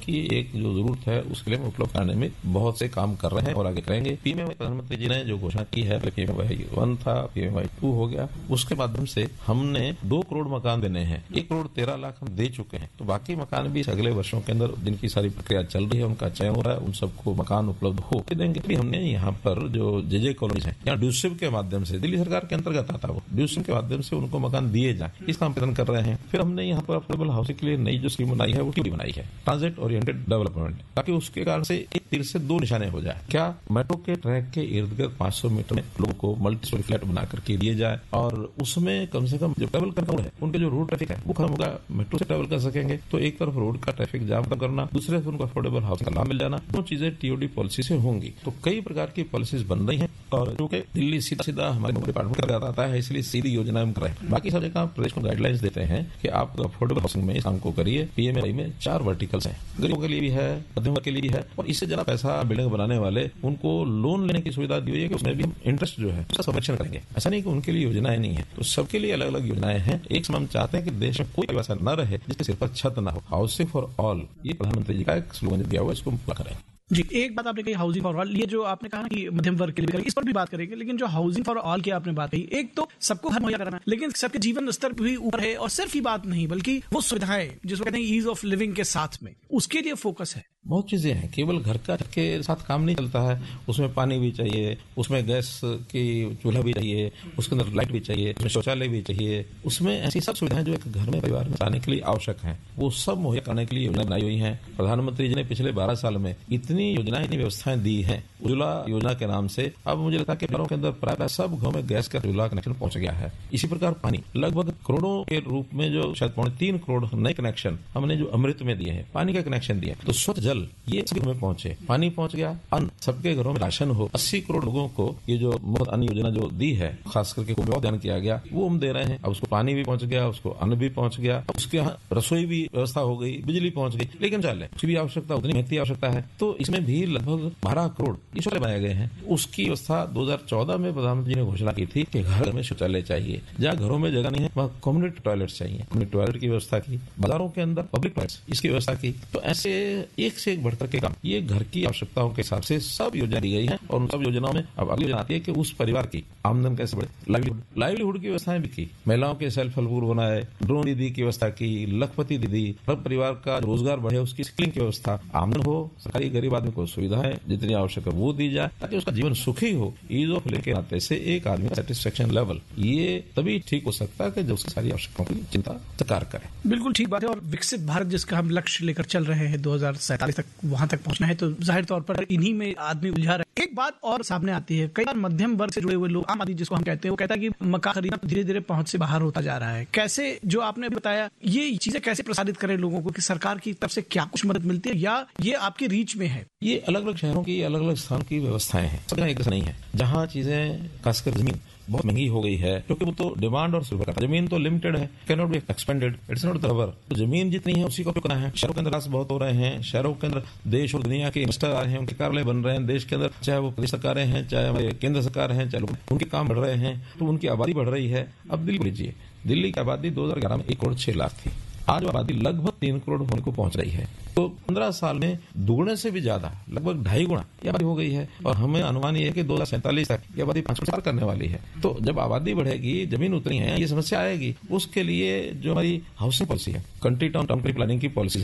की एक जो जरूरत है उसके लिए हम उपलब्ध कराने में बहुत से काम कर रहे हैं और आगे करेंगे। पीएमएवाई प्रधानमंत्री जी ने जो घोषणा की है, पीएमएवाई 1 था, पीएमएवाई 2 हो गया, उसके माध्यम से हमने 2 करोड़ मकान देने हैं। 1 करोड़ 13 लाख हम दे चुके हैं, तो बाकी मकान भी अगले वर्षों के अंदर जिनकी सारी प्रक्रिया चल रही है, उनका चयन हो रहा है, उन सबको मकान उपलब्ध हो देंगे। हमने यहाँ पर जो जे कॉलोनीज है, यहाँ ड्यूसिव के माध्यम से, दिल्ली सरकार के अंतर्गत आता है, वो ड्यूसिव के माध्यम से उनको मकान दिए जाए, इसका हम प्रयत्न कर रहे हैं। फिर हमने यहाँ पर अफोर्डेबल हाउसिंग के लिए नई जो स्कीम बनाई है वो बनाई है ट्रांजिट ओरिएंटेड डेवलपमेंट, ताकि उसके कारण से एक तीर से 2 निशाने हो जाए। क्या मेट्रो के ट्रैक के इर्द गिर्द 500 मीटर में लोगों को मल्टी स्टोरी फ्लैट बना करके दिए जाए और उसमें कम से कम जो ट्रेवल करना है, उनके जो रोड ट्रैफिक है वो खत्म होगा, मेट्रो से ट्रेवल कर सकेंगे। तो एक तरफ रोड का ट्रैफिक जाम करना, दूसरे तरफ उनको अफोर्डेबल हाउसिंग का लाभ मिल जाना, दो चीजें टीओडी पॉलिसी से होंगी। तो कई प्रकार की पॉलिसीज बन रही हैं और जो कि दिल्ली सीधा हमारे डिपार्टमेंट का आता है, इसलिए सीधी योजना हम कर रहे हैं। बाकी सब जगह प्रदेश को गाइडलाइंस देते हैं कि आप अफोर्डेबल हाउसिंग में इस काम को करिए। पीएमएवाई में 4 वर्टिकल्स हैं, गरीबों के लिए भी है, मध्यम वर्ग के लिए भी है, और इससे ज्यादा पैसा बिल्डिंग बनाने वाले उनको लोन लेने की सुविधा दी हुई है कि उसमें भी हम इंटरेस्ट जो है उसका संरक्षण करेंगे। ऐसा नहीं कि उनके लिए योजनाएं नहीं है, तो सबके लिए अलग अलग योजनाएं हैं। एक समय हम चाहते हैं कि देश में कोई ऐसा न रहे जिसके सिर पर छत न हो। हाउसिंग फॉर ऑल, ये प्रधानमंत्री जी का एक स्लोगन दिया हुआ है, इसको पूरा करें। जी, एक बात आपने कही हाउसिंग फॉर ऑल, ये जो आपने कहा कि मध्यम वर्ग के लिए इस पर भी बात करेंगे, लेकिन जो हाउसिंग फॉर ऑल की आपने बात कही, एक तो सबको घर मुहैया कराना, लेकिन सबके जीवन स्तर भी ऊपर है, और सिर्फ ही बात नहीं बल्कि वो सुविधाएं जिसको कहते हैं ईज ऑफ लिविंग के साथ में, उसके लिए फोकस है। बहुत चीजें हैं, केवल घर का के साथ काम नहीं चलता है, उसमें पानी भी चाहिए, उसमें गैस की चूल्हा भी चाहिए, उसके अंदर लाइट भी चाहिए, उसमें शौचालय भी चाहिए, उसमें ऐसी सब सुविधाएं जो एक घर में परिवार में आने के लिए आवश्यक हैं, वो सब मुहैया करने के लिए योजना बनाई हुई है। प्रधानमंत्री जी ने पिछले 12 साल में इतनी योजनाएं, इतनी व्यवस्थाएं दी है उज्ज्वला योजना के नाम से। अब मुझे लगता है कि घरों के अंदर प्राय सब घरों में गैस का उज्ज्वला कनेक्शन पहुंच गया है। इसी प्रकार पानी, लगभग करोड़ों के रूप में जो शायद 3.25 करोड़ नए कनेक्शन हमने जो अमृत में दिए हैं, पानी का कनेक्शन दिए। तो स्वच्छ जल ये सभी घरों में पहुंचे, पानी पहुंच गया, अन्न सबके घरों में राशन हो। 80 करोड़ लोगों को ये जो मुफ्त अन्न योजना जो दी है, खास करके बहुत ध्यान किया गया, वो हम दे रहे हैं। अब उसको पानी भी पहुंच गया, उसको अन्न भी पहुंच गया, उसके यहाँ रसोई भी व्यवस्था हो गई, बिजली पहुंच गई, लेकिन चले उसकी भी आवश्यकता उतनी महत्ती आवश्यकता है। तो इसमें भी लगभग 12 करोड़ शौचालय बनाए गए हैं। उसकी व्यवस्था 2014 में प्रधानमंत्री जी ने घोषणा की थी कि घर में शौचालय चाहिए, जहाँ घरों में जगह नहीं है वहाँ कम्युनिटी टॉयलेट चाहिए, कम्युनिटी टॉयलेट की व्यवस्था की, बाजारों के अंदर पब्लिक टॉयलेट्स इसकी व्यवस्था की। तो ऐसे एक से एक बढ़कर के काम, ये घर की आवश्यकताओं के हिसाब से सब योजना दी गई है। और उन सब योजनाओं में अब अगली योजना आती है कि उस परिवार की आमदन कैसे बढ़े, लाइवलीहुड की व्यवस्थाएं भी की, महिलाओं के सेल्फ हेल्प ग्रुप बनाए, ड्रोन दीदी की व्यवस्था की, लखपति दीदी, हर परिवार का रोजगार बढ़े उसकी स्किलिंग की व्यवस्था, आमदन हो, सरकारी गरीब आदमी को सुविधाएं जितनी आवश्यक है वो दी जाए, ताकि उसका जीवन सुखी हो। ईज ऑफ लिविंग के नाते से एक आदमी का सेटिस्फेक्शन लेवल ये तभी ठीक हो सकता है कि जब उसकी सारी आवश्यकताओं की चिंता साकार करे। बिल्कुल ठीक बात है। और विकसित भारत जिसका हम लक्ष्य लेकर चल रहे हैं 2047 तक, वहां तक पहुंचना है, तो जाहिर तौर पर इन्हीं में आदमी उलझा रहा है। एक बात और सामने आती है, कई बार मध्यम वर्ग से जुड़े हुए लोग, आम आदमी जिसको हम कहते हैं, वो कहता है कि मकान खरीदना धीरे धीरे पहुंच से बाहर होता जा रहा है। कैसे, जो आपने बताया, ये चीजें कैसे प्रसारित करें लोगों को कि सरकार की तरफ से क्या कुछ मदद मिलती है, या ये आपके रीच में है? ये अलग अलग शहरों की, अलग अलग स्थान की व्यवस्थाएं हैं, सब एक जैसा नहीं है। जहाँ चीजें, खासकर जमीन बहुत महंगी हो गई है, क्योंकि वो तो डिमांड और सप्लाई का, जमीन तो लिमिटेड है, can not be expanded, it's not the rubber. तो जमीन जितनी है उसी को करना है। शहरों के अंदर रास बहुत हो रहे हैं, शहरों के अंदर देश और दुनिया के इन्वेस्टर आ रहे हैं, उनके कार्यालय बन रहे हैं देश के अंदर, चाहे वो प्रदेश सरकारें हैं, चाहे हमारे केंद्र सरकार हैं, चाहे उनके काम बढ़ रहे हैं, तो उनकी आबादी बढ़ रही है। अब दिल्ली लीजिए, दिल्ली की आबादी 2011 में 1 करोड़ 6 लाख थी, आज आबादी लगभग 3 करोड़ होने को पहुंच रही है। तो 15 साल में दुगने से भी ज्यादा, लगभग 2.5 गुना ये आबादी हो गई है। और हमें अनुमान ये है कि 2047 तक ये आबादी 5 करोड़ करने वाली है। तो जब आबादी बढ़ेगी, जमीन उतनी है, ये समस्या आएगी। उसके लिए जो हमारी हाउसिंग पॉलिसी है, कंट्री टाउन प्लानिंग की पॉलिसी